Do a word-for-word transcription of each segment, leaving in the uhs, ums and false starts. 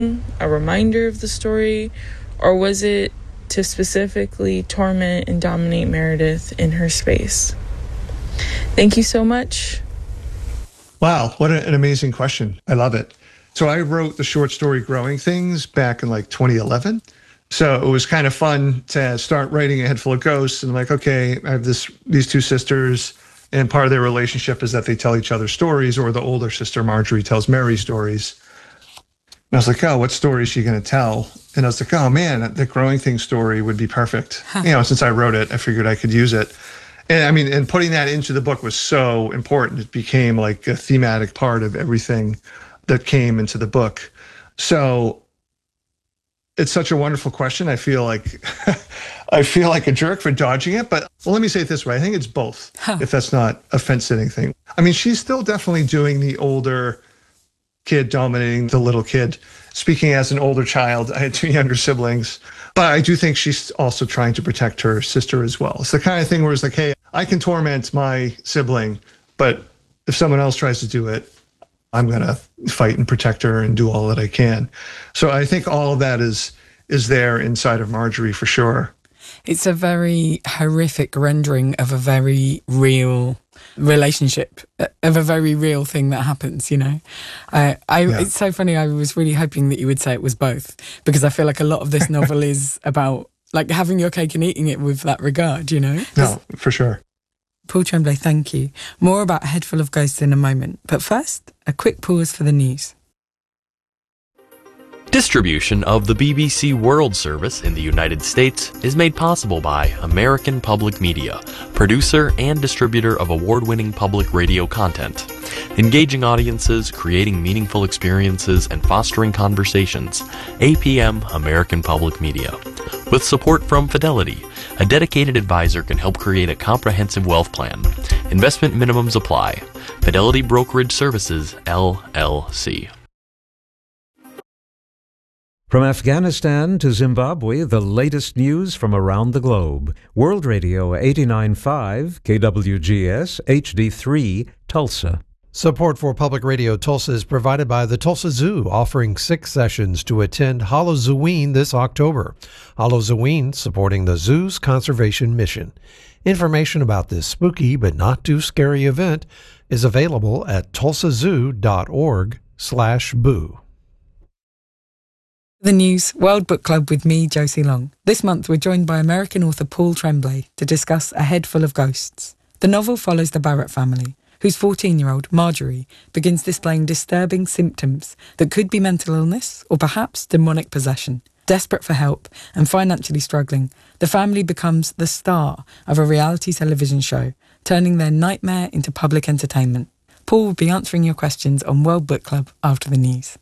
a reminder of the story, or was it to specifically torment and dominate Meredith in her space? Thank you so much. Wow, what an amazing question. I love it. So I wrote the short story Growing Things back in like twenty eleven. So it was kind of fun to start writing A Head Full of Ghosts, and like, okay, I have this these two sisters, and part of their relationship is that they tell each other stories, or the older sister, Marjorie, tells Mary stories. And I was like, oh, what story is she going to tell? And I was like, oh man, the Growing Things story would be perfect. Huh. You know, since I wrote it, I figured I could use it. And I mean, and putting that into the book was so important. It became like a thematic part of everything that came into the book. So it's such a wonderful question. I feel like I feel like a jerk for dodging it, but well, let me say it this way. I think it's both, huh. if that's not a fence-sitting thing. I mean, she's still definitely doing the older kid dominating the little kid. Speaking as an older child, I had two younger siblings, but I do think she's also trying to protect her sister as well. It's the kind of thing where it's like, hey, I can torment my sibling, but if someone else tries to do it, I'm going to fight and protect her and do all that I can. So I think all of that is is there inside of Marjorie for sure. It's a very horrific rendering of a very real relationship, of a very real thing that happens, you know. Uh, I, yeah. It's so funny. I was really hoping that you would say it was both, because I feel like a lot of this novel is about like having your cake and eating it with that regard, you know. No, for sure. Paul Tremblay, thank you. More about A Head Full of Ghosts in a moment. But first, a quick pause for the news. Distribution of the B B C World Service in the United States is made possible by American Public Media, producer and distributor of award-winning public radio content. Engaging audiences, creating meaningful experiences, and fostering conversations. A P M American Public Media. With support from Fidelity, a dedicated advisor can help create a comprehensive wealth plan. Investment minimums apply. Fidelity Brokerage Services, L L C. From Afghanistan to Zimbabwe, the latest news from around the globe. World Radio eighty-nine point five, K W G S, H D three, Tulsa. Support for Public Radio Tulsa is provided by the Tulsa Zoo, offering six sessions to attend Halloween this October. Halloween supporting the zoo's conservation mission. Information about this spooky but not too scary event is available at tulsazoo.org slash boo. The news, World Book Club with me, Josie Long. This month we're joined by American author Paul Tremblay to discuss A Head Full of Ghosts. The novel follows the Barrett family, whose fourteen-year-old, Marjorie, begins displaying disturbing symptoms that could be mental illness or perhaps demonic possession. Desperate for help and financially struggling, the family becomes the star of a reality television show, turning their nightmare into public entertainment. Paul will be answering your questions on World Book Club after the news.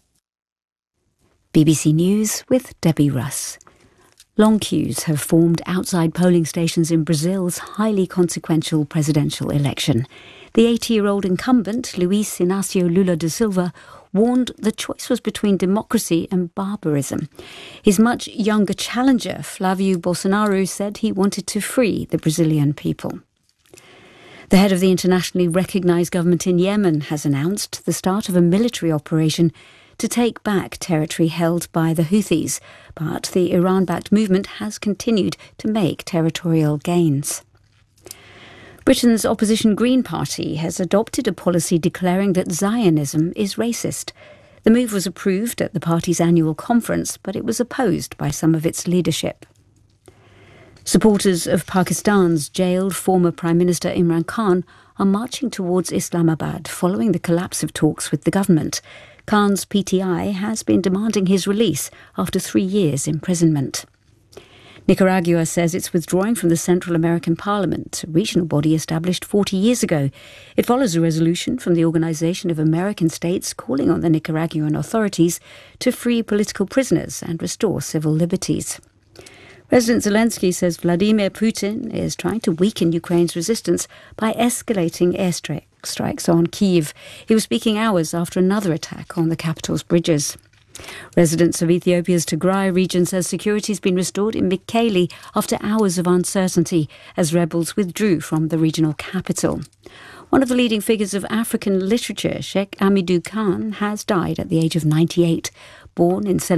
B B C News with Debbie Russ. Long queues have formed outside polling stations in Brazil's highly consequential presidential election. The eighty-year-old incumbent, Luiz Inácio Lula da Silva, warned the choice was between democracy and barbarism. His much younger challenger, Flávio Bolsonaro, said he wanted to free the Brazilian people. The head of the internationally recognised government in Yemen has announced the start of a military operation to take back territory held by the Houthis, but the Iran-backed movement has continued to make territorial gains. Britain's opposition Green Party has adopted a policy declaring that Zionism is racist. The move was approved at the party's annual conference, but it was opposed by some of its leadership. Supporters of Pakistan's jailed former Prime Minister Imran Khan are marching towards Islamabad following the collapse of talks with the government. Khan's P T I has been demanding his release after three years' imprisonment. Nicaragua says it's withdrawing from the Central American Parliament, a regional body established forty years ago. It follows a resolution from the Organization of American States calling on the Nicaraguan authorities to free political prisoners and restore civil liberties. President Zelensky says Vladimir Putin is trying to weaken Ukraine's resistance by escalating airstrikes on Kyiv. He was speaking hours after another attack on the capital's bridges. Residents of Ethiopia's Tigray region says security has been restored in Mekelle after hours of uncertainty as rebels withdrew from the regional capital. One of the leading figures of African literature, Sheikh Hamidou Khan, has died at the age of ninety-eight. Born in Senegal